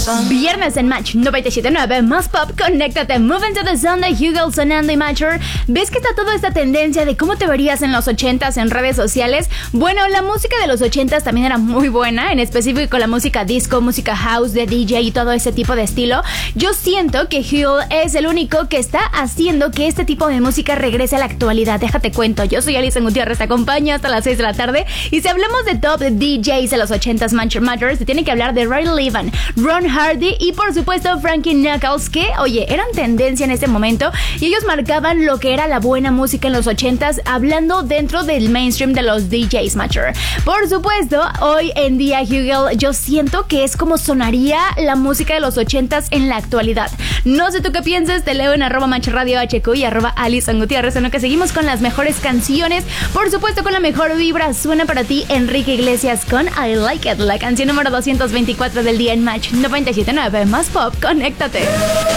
Viernes en Match 97.9, más pop, conéctate, Moving to the Sun de Hugel sonando y Matcher. ¿Ves que está toda esta tendencia de cómo te verías en los 80s en redes sociales? Bueno, la música de los 80s también era muy buena, en específico la música disco, música house, de DJ y todo ese tipo de estilo. Yo siento que Hugel es el único que está haciendo que este tipo de música regrese a la actualidad. Déjate cuento, yo soy Alison Gutiérrez, te acompaño hasta las 6 de la tarde. Y si hablamos de top DJs de los 80s Matters, se tiene que hablar de Ray Levan, Ron Hardy y por supuesto Frankie Knuckles, que, oye, eran tendencia en ese momento y ellos marcaban lo que era la buena música en los 80s, hablando dentro del mainstream de los DJs Matcher. Por supuesto, hoy en día Hugel, yo siento que es como sonaría la música de los 80s en la actualidad. No sé tú qué piensas, te leo en @MatchRadioHQ y @Alison Gutiérrez, en lo que seguimos con las mejores canciones. Por supuesto, con la mejor vibra suena para ti Enrique Iglesias con I Like It, la canción número 224 del día en Match 97.9, más pop, conéctate.